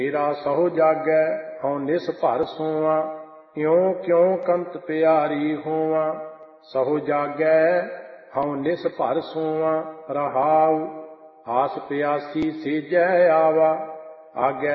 ਤੇਰਾ ਸਹੁ ਜਾਗੈ ਹਉ ਨਿਸ ਭਰ ਸੋਵਾਂ, ਇਉਂ ਕਿਉਂ ਕੰਤ ਪਿਆਰੀ ਹੋਵਾਂ। ਸਹੁ ਜਾਗੈ ਹਉ ਨਿਸ ਭਰ ਸੋਵਾਂ, ਰਹਾਉ ਆਸ ਪਿਆਸੀ ਸੇਜੈ ਆਵਾ। ਆਗੈ